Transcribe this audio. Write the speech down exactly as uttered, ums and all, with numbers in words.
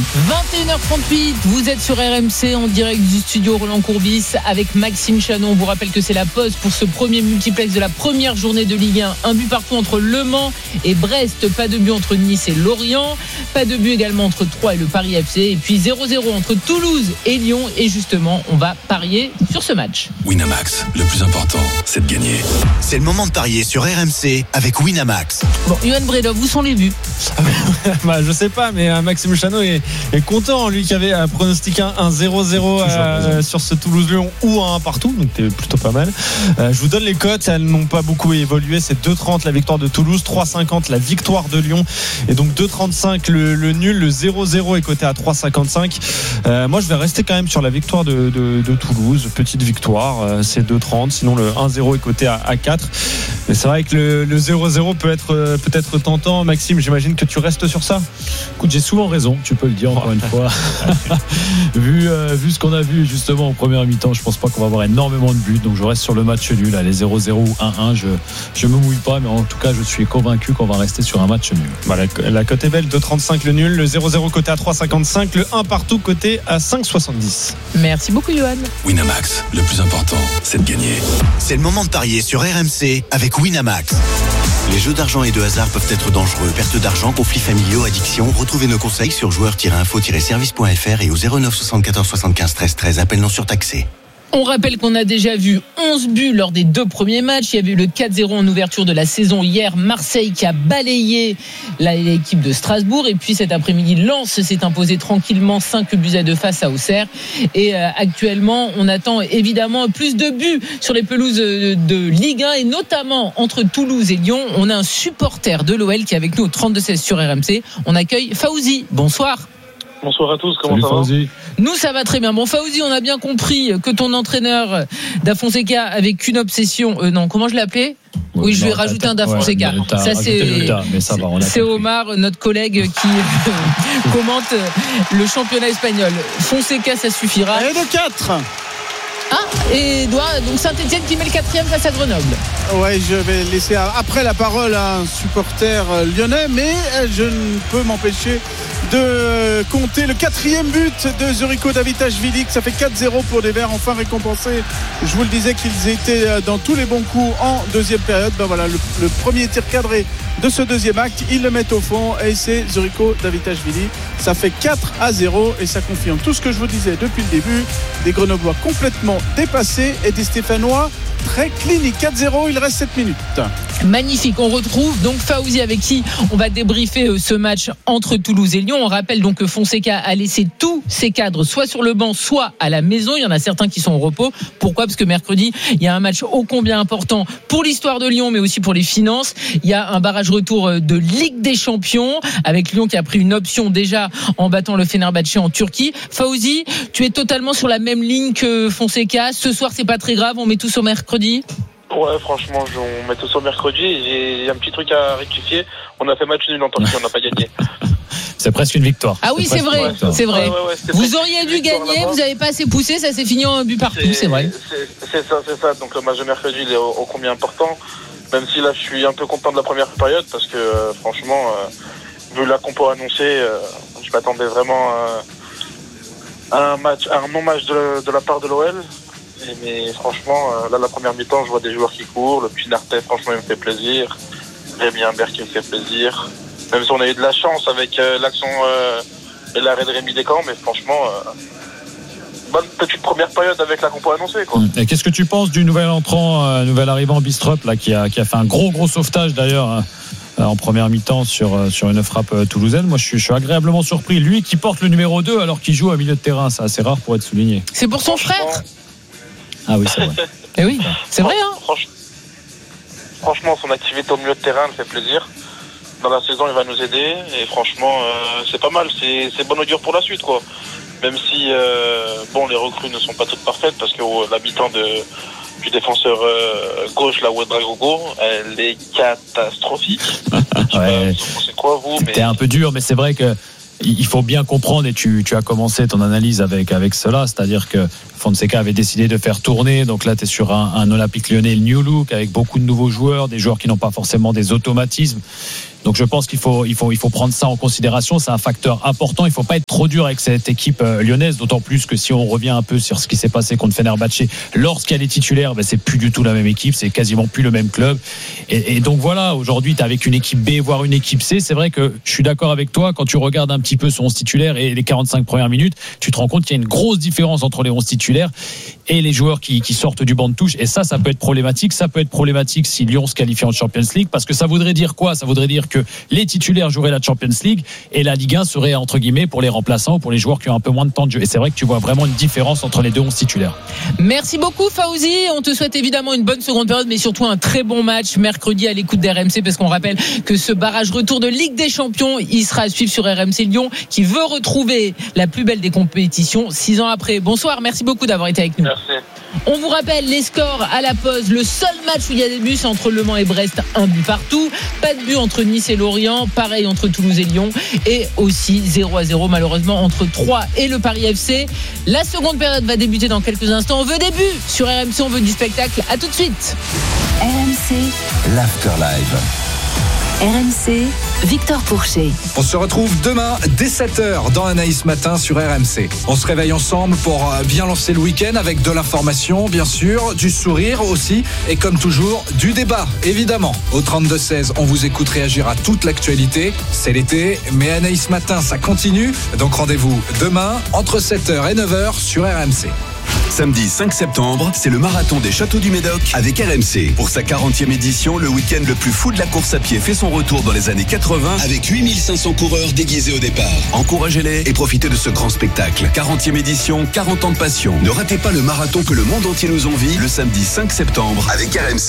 vingt et une heures trente-huit, vous êtes sur R M C en direct du studio Roland Courbis avec Maxime Chanon. On vous rappelle que c'est la pause pour ce premier multiplex de la première journée de Ligue un. Un but partout entre Le Mans et Brest, pas de but entre Nice et Lorient, pas de but également entre Troyes et le Paris F C, et puis zéro zéro entre Toulouse et Lyon. Et justement, on va parier sur ce match. Winamax, le plus important, c'est de gagner. C'est le moment de parier sur R M C avec Winamax. Bon, Yoann Bredov, où sont les buts? Bah, je sais pas, mais euh, Maxime Chanon est, est content, lui qui avait euh, pronostiqué un zéro zéro euh, sur ce Toulouse-Lyon ou un partout, donc c'est plutôt pas mal. Euh, je vous donne les cotes, elles n'ont pas beaucoup évolué. C'est deux trente la victoire de Toulouse, trois cinquante la victoire de Lyon, et donc deux trente-cinq le, le nul. Le zéro zéro est coté à trois cinquante-cinq. Euh, moi, je vais rester quand même sur la victoire de, de, de Toulouse, petite victoire, euh, c'est deux trente. Sinon, le un zéro est coté à, à quatre. Mais c'est vrai que le, le zéro zéro peut être, euh, peut être tentant. Maxime, j'imagine que tu restes sur ça. Écoute, j'ai souvent raison, tu peux le dire encore une fois. vu, euh, vu ce qu'on a vu justement en première mi-temps, je pense pas qu'on va avoir énormément de buts, donc je reste sur le match nul, là, les zéro zéro ou un un. Je, je me mouille pas, mais en tout cas, je suis convaincu qu'on va rester sur un match nul. Bah, la, la cote est belle, deux trente-cinq le nul, le zéro zéro coté à trois cinquante-cinq, le un partout coté à cinq soixante-dix. Merci beaucoup, Yoann. Winamax, le plus important, c'est de gagner. C'est le moment de parier sur R M C avec Winamax. Les jeux d'argent et de hasard peuvent être dangereux. Perte d'argent, conflits familiaux, addiction. Retrouvez nos conseils sur joueurs tiret info tiret service point f r et au zéro neuf soixante-quatorze soixante-quinze treize treize. Appel non surtaxé. On rappelle qu'on a déjà vu onze buts lors des deux premiers matchs. Il y avait eu le quatre zéro en ouverture de la saison hier. Marseille qui a balayé l'équipe de Strasbourg. Et puis cet après-midi, Lens s'est imposé tranquillement cinq buts à deux face à Auxerre. Et euh, actuellement, on attend évidemment plus de buts sur les pelouses de, de Ligue un et notamment entre Toulouse et Lyon. On a un supporter de l'O L qui est avec nous au trente-deux seize sur R M C. On accueille Fauzi. Bonsoir. Bonsoir à tous, comment Salut ça Fauzi. va? Nous, ça va très bien. Bon, Fauzi, on a bien compris que ton entraîneur Da Fonseca avait qu'une obsession. Euh, non, comment je l'ai appelé? Oui, oui, je vais rajouter un Da Fonseca. Ouais, ça, c'est, tas, mais ça va, on a c'est compris. Omar, notre collègue qui commente le championnat espagnol. Fonseca, ça suffira. Et de quatre. Ah, et doit donc Saint-Etienne qui met le quatrième face à Grenoble. Ouais, je vais laisser après la parole à un supporter lyonnais, mais je ne peux m'empêcher de compter le quatrième but de Zurico Davitashvili. Ça fait quatre zéro pour les Verts, enfin récompensés. Je vous le disais qu'ils étaient dans tous les bons coups en deuxième période. Ben voilà, le, le premier tir cadré de ce deuxième acte, ils le mettent au fond et c'est Zurico Davitashvili. Ça fait quatre à zéro et ça confirme tout ce que je vous disais depuis le début. Des Grenoblois complètement dépassés et des Stéphanois très cliniques. quatre zéro, il reste sept minutes. Magnifique, on retrouve donc Fauzi avec qui on va débriefer ce match entre Toulouse et Lyon. On rappelle donc que Fonseca a laissé tous ses cadres soit sur le banc, soit à la maison. Il y en a certains qui sont au repos. Pourquoi ? Parce que mercredi, il y a un match ô combien important pour l'histoire de Lyon, mais aussi pour les finances. Il y a un barrage retour de Ligue des Champions avec Lyon qui a pris une option déjà en battant le Fenerbahçe en Turquie. Fauzi, tu es totalement sur la même ligne que Fonseca. Ce soir, c'est pas très grave, on met tout au mercredi. Ouais, franchement, on met tout sur mercredi. J'ai un petit truc à rectifier. On a fait match nul en tant qu'on n'a pas gagné. C'est presque une victoire. Ah oui, c'est, c'est vrai, c'est vrai. Ouais, ouais, ouais, vous auriez dû gagner, vous n'avez pas assez poussé, ça s'est fini en un but partout, c'est, c'est vrai. C'est, c'est ça, c'est ça. Donc le match de mercredi, il est ô, ô combien important. Même si là, je suis un peu content de la première période parce que euh, franchement, euh, vu la compo annoncée, euh, je m'attendais vraiment euh, à un match, à un non-match de, de la part de l'O L. Mais franchement, là, la première mi-temps, je vois des joueurs qui courent. Le Pinartet, franchement, il me fait plaisir. Rémi Imbert qui me fait plaisir. Même si on a eu de la chance avec euh, l'action euh, et l'arrêt de Rémi Descamps, mais franchement, euh, bonne petite première période avec la compo annoncée, quoi. Et qu'est-ce que tu penses du nouvel entrant, euh, nouvel arrivant Bistrup, là, qui a, qui a fait un gros, gros sauvetage d'ailleurs hein, en première mi-temps sur, sur une frappe toulousaine. Moi, je suis, je suis agréablement surpris. Lui qui porte le numéro deux alors qu'il joue à milieu de terrain, c'est assez rare pour être souligné. C'est pour son frère. Ah oui, c'est vrai. Eh oui, c'est vrai, hein. Franch... Franchement, son activité au milieu de terrain me fait plaisir. Dans la saison, il va nous aider. Et franchement, euh, c'est pas mal. C'est, c'est bon augure pour la suite, quoi. Même si, euh, bon, les recrues ne sont pas toutes parfaites parce que oh, l'habitant de, du défenseur euh, gauche, la Ouedraogo, elle est catastrophique. Ouais. C'est quoi, vous mais... C'était un peu dur, mais c'est vrai que il faut bien comprendre, et tu, tu as commencé ton analyse avec, avec cela, c'est-à-dire que Fonseca avait décidé de faire tourner. Donc là, tu es sur un, un Olympique Lyonnais new look avec beaucoup de nouveaux joueurs, des joueurs qui n'ont pas forcément des automatismes. Donc je pense qu'il faut, il faut, il faut prendre ça en considération. C'est un facteur important. Il ne faut pas être trop dur avec cette équipe lyonnaise, d'autant plus que si on revient un peu sur ce qui s'est passé contre Fenerbahçe, lorsqu'elle est titulaire, ben c'est plus du tout la même équipe, c'est quasiment plus le même club. Et, et donc voilà, aujourd'hui, tu es avec une équipe B, voire une équipe C. C'est vrai que je suis d'accord avec toi. Quand tu regardes un petit peu son onze titulaire et les quarante-cinq premières minutes, tu te rends compte qu'il y a une grosse différence entre les onze titulaires et les joueurs qui, qui sortent du banc de touche. Et ça, ça peut être problématique. Ça peut être problématique si Lyon se qualifie en Champions League, parce que ça voudrait dire quoi? Ça voudrait dire que les titulaires joueraient la Champions League et la Ligue un serait entre guillemets pour les remplaçants ou pour les joueurs qui ont un peu moins de temps de jeu. Et c'est vrai que tu vois vraiment une différence entre les deux onze titulaires. Merci beaucoup Fauzi, on te souhaite évidemment une bonne seconde période, mais surtout un très bon match mercredi à l'écoute d'R M C, parce qu'on rappelle que ce barrage retour de Ligue des Champions, il sera à suivre sur R M C Lyon, qui veut retrouver la plus belle des compétitions six ans après. Bonsoir, merci beaucoup d'avoir été avec nous. Merci. On vous rappelle les scores à la pause. Le seul match où il y a des buts, c'est entre Le Mans et Brest, un but partout. Pas de but entre Nice et Lorient, pareil entre Toulouse et Lyon, et aussi zéro à zéro malheureusement entre Troyes et le Paris F C. La seconde période va débuter dans quelques instants. On veut des buts sur R M C, on veut du spectacle. À tout de suite. R M C, l'Afterlive. R M C, Victor Pourchet. On se retrouve demain dès sept heures dans Anaïs Matin sur R M C. On se réveille ensemble pour bien lancer le week-end avec de l'information, bien sûr, du sourire aussi, et comme toujours, du débat, évidemment. Au trente-deux seize, on vous écoute réagir à toute l'actualité. C'est l'été, mais Anaïs Matin, ça continue. Donc rendez-vous demain entre sept heures et neuf heures sur R M C. Samedi cinq septembre, c'est le marathon des Châteaux du Médoc avec R M C. Pour sa quarantième édition, le week-end le plus fou de la course à pied fait son retour dans les années quatre-vingts avec huit mille cinq cents coureurs déguisés au départ. Encouragez-les et profitez de ce grand spectacle. quarantième édition, quarante ans de passion. Ne ratez pas le marathon que le monde entier nous envie le samedi cinq septembre avec R M C.